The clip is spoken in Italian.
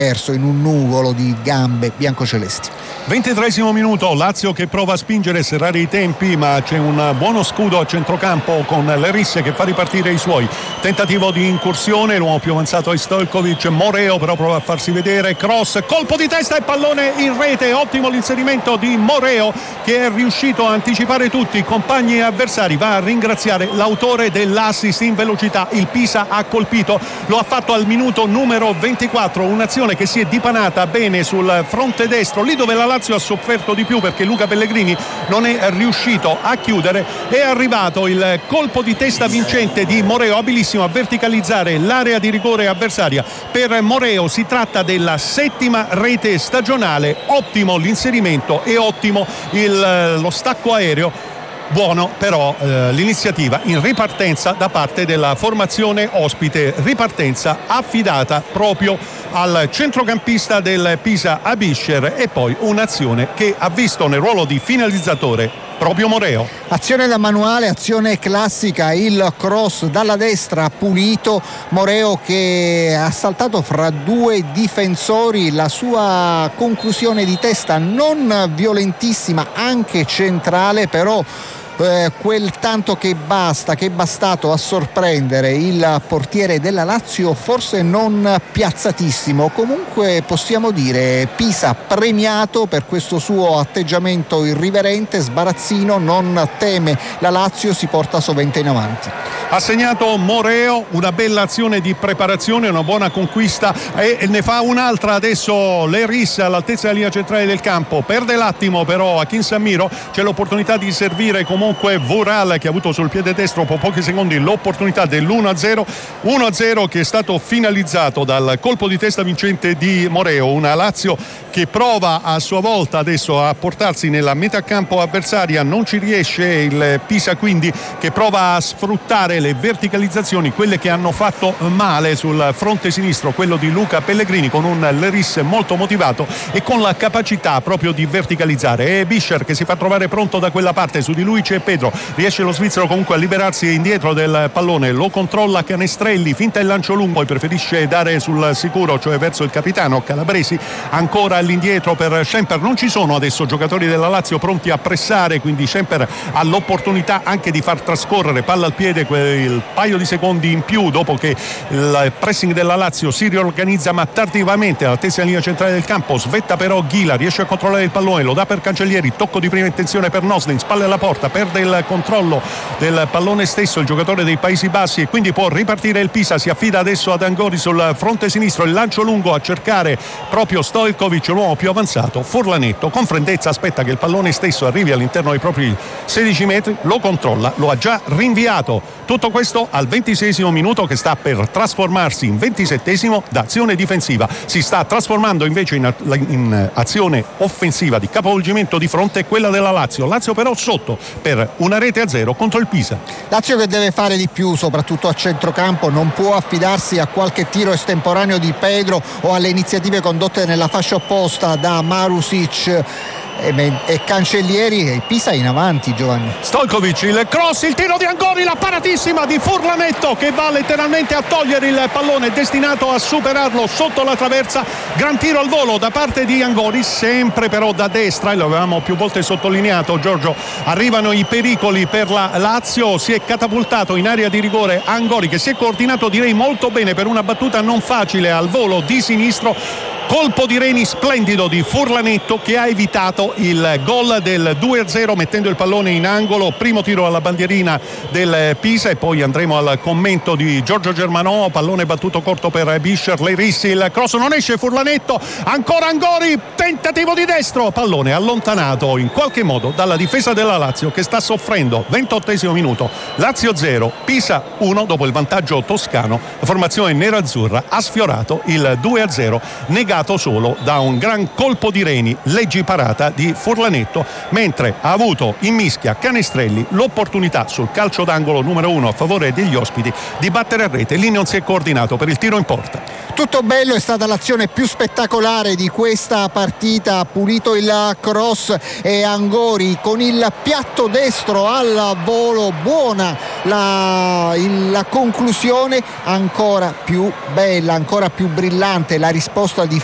in un nuvolo di gambe biancocelesti. 23esimo minuto, Lazio che prova a spingere e serrare i tempi, ma c'è un buono scudo a centrocampo con Lerisse che fa ripartire i suoi. Tentativo di incursione, l'uomo più avanzato è Stojkovic, Moreo però prova a farsi vedere, cross, colpo di testa e pallone in rete. Ottimo l'inserimento di Moreo che è riuscito a anticipare tutti i compagni e avversari. Va a ringraziare l'autore dell'assist in velocità. Il Pisa ha colpito, lo ha fatto al minuto numero 24, un'azione che si è dipanata bene sul fronte destro, lì dove la Lazio ha sofferto di più perché Luca Pellegrini non è riuscito a chiudere. È arrivato il colpo di testa vincente di Moreo, abilissimo a verticalizzare l'area di rigore avversaria. Per Moreo si tratta della 7ª rete stagionale. Ottimo l'inserimento e ottimo lo stacco aereo. Buono però l'iniziativa in ripartenza da parte della formazione ospite, ripartenza affidata proprio al centrocampista del Pisa Abisher, e poi un'azione che ha visto nel ruolo di finalizzatore proprio Moreo. Azione da manuale, azione classica, il cross dalla destra pulito, Moreo che ha saltato fra due difensori, la sua conclusione di testa non violentissima, anche centrale, però quel tanto che è bastato a sorprendere il portiere della Lazio, forse non piazzatissimo. Comunque possiamo dire Pisa premiato per questo suo atteggiamento irriverente, sbarazzino, non teme la Lazio, si porta sovente in avanti. Ha segnato Moreo, una bella azione di preparazione, una buona conquista, e ne fa un'altra adesso Lerisse all'altezza della linea centrale del campo. Perde l'attimo però Akin Samiro, c'è l'opportunità di servire comunque Vural che ha avuto sul piede destro per pochi secondi l'opportunità dell'1-0, 1-0 che è stato finalizzato dal colpo di testa vincente di Moreo. Una Lazio che prova a sua volta adesso a portarsi nella metà campo avversaria, non ci riesce il Pisa, quindi che prova a sfruttare le verticalizzazioni, quelle che hanno fatto male sul fronte sinistro, quello di Luca Pellegrini, con un Lerisse molto motivato e con la capacità proprio di verticalizzare. E Bischer che si fa trovare pronto da quella parte, su di lui c'è Pedro, riesce lo svizzero comunque a liberarsi indietro del pallone, lo controlla Canestrelli, finta il lancio lungo, poi preferisce dare sul sicuro, cioè verso il capitano Calabresi. Ancora all'indietro per Schemper, non ci sono adesso giocatori della Lazio pronti a pressare, quindi Schemper ha l'opportunità anche di far trascorrere palla al piede il paio di secondi in più dopo che il pressing della Lazio si riorganizza ma tardivamente all'altezza della linea centrale del campo. Svetta però Ghila, riesce a controllare il pallone, lo dà per Cancellieri, tocco di prima intenzione per Noslin, spalle alla porta, perde il controllo del pallone stesso il giocatore dei Paesi Bassi e quindi può ripartire il Pisa. Si affida adesso ad Angori sul fronte sinistro, il lancio lungo a cercare proprio Stojkovic, l'uomo più avanzato. Furlanetto con freddezza aspetta che il pallone stesso arrivi all'interno dei propri 16 metri, lo controlla, lo ha già rinviato. Tutto questo al 26esimo minuto, che sta per trasformarsi in 27esimo d'azione difensiva. Si sta trasformando invece in azione offensiva di capovolgimento di fronte, quella della Lazio. Lazio però sotto per 1-0 contro il Pisa. Lazio che deve fare di più, soprattutto a centrocampo, non può affidarsi a qualche tiro estemporaneo di Pedro o alle iniziative condotte nella fascia opposta da Marusic e Cancellieri. E il Pisa in avanti, Giovanni. Stojkovic, il cross, il tiro di Angori, la paratissima di Furlanetto che va letteralmente a togliere il pallone, destinato a superarlo sotto la traversa. Gran tiro al volo da parte di Angori, sempre però da destra, e lo avevamo più volte sottolineato, Giorgio. Arrivano i pericoli per la Lazio, si è catapultato in area di rigore Angori, che si è coordinato direi molto bene per una battuta non facile al volo di sinistro. Colpo di reni splendido di Furlanetto che ha evitato il gol del 2-0 mettendo il pallone in angolo. Primo tiro alla bandierina del Pisa e poi andremo al commento di Giorgio Germanò. Pallone battuto corto per Bischer, Lerissi, il cross non esce, Furlanetto, ancora Angori, tentativo di destro, pallone allontanato in qualche modo dalla difesa della Lazio che sta soffrendo. 28esimo minuto, Lazio 0, Pisa 1 dopo il vantaggio toscano. La formazione nerazzurra ha sfiorato il 2-0 negato solo da un gran colpo di reni, leggi parata di Furlanetto, mentre ha avuto in mischia Canestrelli l'opportunità sul calcio d'angolo numero 1 a favore degli ospiti di battere a rete. Lì non si è coordinato per il tiro in porta. Tutto bello, è stata l'azione più spettacolare di questa partita. Ha pulito il cross e Angori con il piatto destro al volo, buona la conclusione, ancora più bella, ancora più brillante la risposta di